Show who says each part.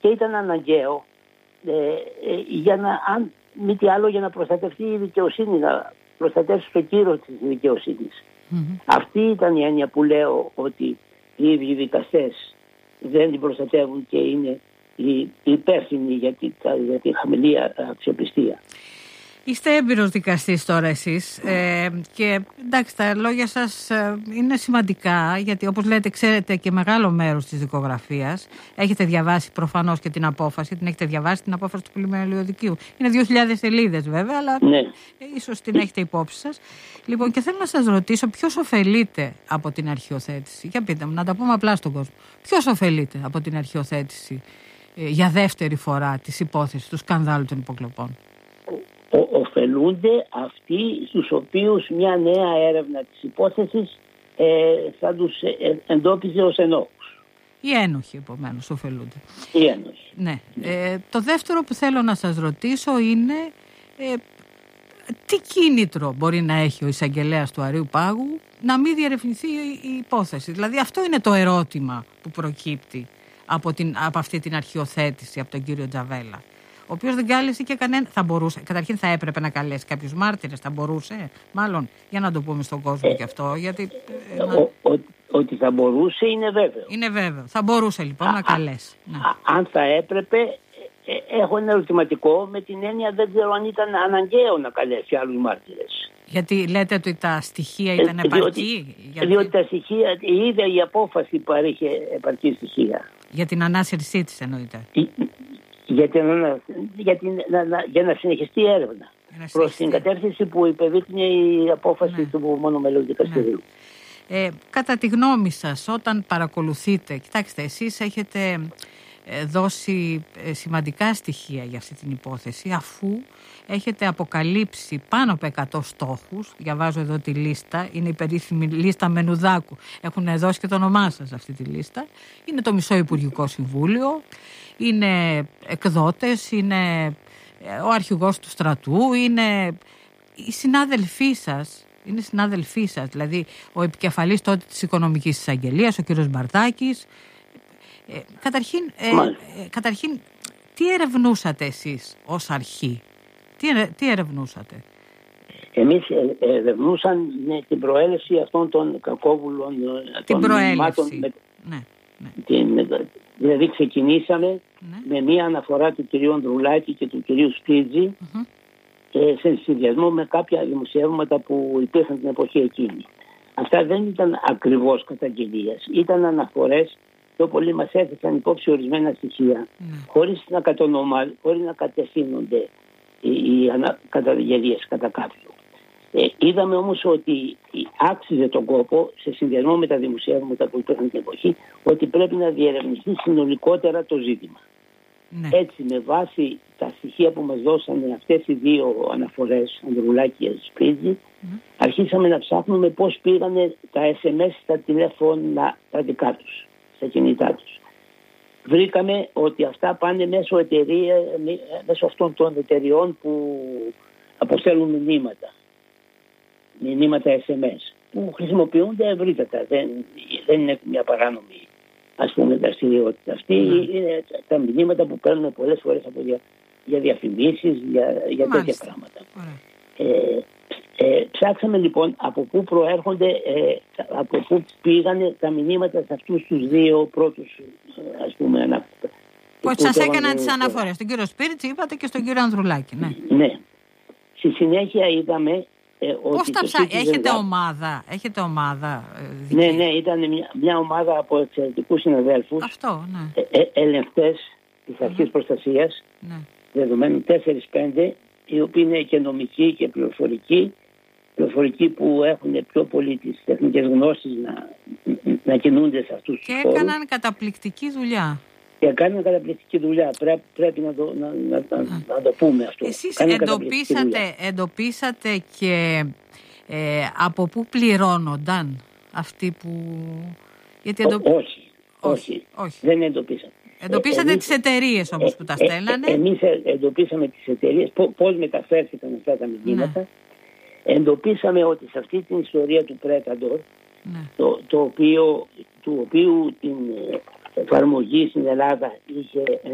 Speaker 1: και ήταν αναγκαίο για να, αν μη τι άλλο, για να προστατευτεί η δικαιοσύνη, να προστατεύσει το κύρος της δικαιοσύνης. Αυτή ήταν η έννοια που λέω, ότι οι ίδιοι δικαστές δεν την προστατεύουν και είναι υπεύθυνοι για τη χαμηλή αξιοπιστία.
Speaker 2: Είστε έμπειρος δικαστής τώρα εσείς και εντάξει, τα λόγια σας είναι σημαντικά, γιατί όπως λέτε ξέρετε και μεγάλο μέρος της δικογραφίας. Έχετε διαβάσει προφανώς και την απόφαση, την έχετε διαβάσει την απόφαση του Πολυμελιωδικείου. Είναι 2.000 σελίδες βέβαια, αλλά ναι, ίσως την έχετε υπόψη σας. Λοιπόν, και θέλω να σας ρωτήσω ποιος ωφελείται από την αρχιοθέτηση. Για πείτε μου, να τα πούμε απλά στον κόσμο. Ποιος ωφελείται από την αρχιοθέτηση για δεύτερη φορά της υπόθεσης του σκανδάλου των υποκλοπών?
Speaker 1: Ωφελούνται αυτοί στους οποίους μια νέα έρευνα της υπόθεσης θα τους εντόπιζε ως ενόχους.
Speaker 2: Οι ένοχοι επομένως ωφελούνται.
Speaker 1: Οι ένοχοι.
Speaker 2: Ναι. Το δεύτερο που θέλω να σας ρωτήσω είναι τι κίνητρο μπορεί να έχει ο εισαγγελέας του Αρείου Πάγου να μην διερευνηθεί η υπόθεση. Δηλαδή αυτό είναι το ερώτημα που προκύπτει από αυτή την αρχιοθέτηση από τον κύριο Τζαβέλα, ο οποίος δεν κάλεσε και κανένα. Θα μπορούσε, καταρχήν θα έπρεπε να καλέσει κάποιους μάρτυρες, θα μπορούσε, μάλλον, για να το πούμε στον κόσμο και αυτό. Γιατί,
Speaker 1: ότι θα μπορούσε είναι βέβαιο.
Speaker 2: Είναι βέβαιο. Θα μπορούσε λοιπόν να καλέσει. Ναι.
Speaker 1: Αν θα έπρεπε, έχω ένα ερωτηματικό με την έννοια δεν ξέρω αν ήταν αναγκαίο να καλέσει άλλους μάρτυρες.
Speaker 2: Γιατί λέτε ότι τα στοιχεία ήταν επαρκή.
Speaker 1: Διότι τα στοιχεία, η ίδια η απόφαση παρήχε επαρκή στοιχεία.
Speaker 2: Για την ανάσυρσή της εννοείται.
Speaker 1: Για να συνεχιστεί η έρευνα προς την κατεύθυνση που υπεδείχνει η απόφαση του μονομελούς δικαστηρίου.
Speaker 2: Κατά τη γνώμη σας, όταν παρακολουθείτε, κοιτάξτε, εσείς έχετε δώσει σημαντικά στοιχεία για αυτή την υπόθεση, αφού έχετε αποκαλύψει πάνω από 100 στόχους. Διαβάζω εδώ τη λίστα, είναι η περίφημη λίστα Μενουδάκου. Έχουν δώσει και το όνομά σας αυτή τη λίστα. Είναι το Μισό Υπουργικό Συμβούλιο, είναι εκδότες, είναι ο αρχηγός του στρατού, είναι οι συνάδελφοί σας. Είναι συνάδελφοί σας, δηλαδή ο επικεφαλής τότε της Οικονομικής Εισαγγελίας, ο κύριος Μπαρδάκης. Καταρχήν, τι ερευνούσατε εσείς ως αρχή? Τι ερευνούσατε?
Speaker 1: Εμείς ερευνούσαν την προέλευση αυτών των κακόβουλων
Speaker 2: των μηνυμάτων. Ναι.
Speaker 1: Δηλαδή ξεκινήσαμε με μία αναφορά του κυρίου Ανδρουλάκη και του κυρίου Σπίτζη σε συνδυασμό με κάποια δημοσιεύματα που υπήρχαν την εποχή εκείνη. Αυτά δεν ήταν ακριβώς καταγγελίες, ήταν αναφορές. Πιο πολύ μας έθεσαν υπόψη ορισμένα στοιχεία, χωρίς να κατευθύνονται οι καταγγελίες κατά κάποιου. Είδαμε όμως ότι άξιζε τον κόπο, σε συνδυασμό με τα δημοσιεύματα που υπήρχαν την εποχή, ότι πρέπει να διερευνηθεί συνολικότερα το ζήτημα. Έτσι, με βάση τα στοιχεία που μας δώσανε αυτές οι δύο αναφορές, Ανδρουλάκη και Σπίτζη, αρχίσαμε να ψάχνουμε πώς πήγανε τα SMS στα τηλέφωνα τα δικά τους, στα κινητά τους. Βρήκαμε ότι αυτά πάνε μέσω αυτών των εταιριών που αποστέλουν μηνύματα SMS, που χρησιμοποιούνται ευρύτατα. Δεν είναι μια παράνομη, ας πούμε, δραστηριότητα. Αυτή είναι τα μηνύματα που παίρνουν πολλές φορές για διαφημίσεις, για τέτοια πράγματα. Ψάξαμε λοιπόν από πού προέρχονται, από πού πήγανε τα μηνύματα σε αυτούς τους δύο πρώτους, ας πούμε,
Speaker 2: που σας έκαναν τις αναφορές, τον κύριο Σπίριτση είπατε και στον κύριο Ανδρουλάκη.
Speaker 1: Ναι. Στη συνέχεια είδαμε
Speaker 2: πώς τα ψάχνετε? Έχετε ομάδα
Speaker 1: Ναι, ήταν μια ομάδα από εξαιρετικούς συναδέλφους.
Speaker 2: Αυτό, ναι.
Speaker 1: Ελεγκτές της Αρχής Προστασίας, δεδομένου 4-5, οι οποίοι είναι και νομικοί και πληροφορικοί που έχουν πιο πολύ τις τεχνικές γνώσεις να κινούνται σε αυτούς τους χώρους.
Speaker 2: Και έκαναν καταπληκτική δουλειά.
Speaker 1: Πρέπει να το πούμε αυτό.
Speaker 2: Εσείς εντοπίσατε και από πού πληρώνονταν αυτοί που...
Speaker 1: Όχι. Δεν εντοπίσαμε.
Speaker 2: Εντοπίσατε τις εταιρείες όμως που τα στέλνανε.
Speaker 1: Εμείς εντοπίσαμε τις εταιρείες, πώς μεταφέρθηκαν αυτά τα μηνύματα. Εντοπίσαμε ότι σε αυτή την ιστορία του Πρέταντορ, του οποίου την εφαρμογή στην Ελλάδα είχε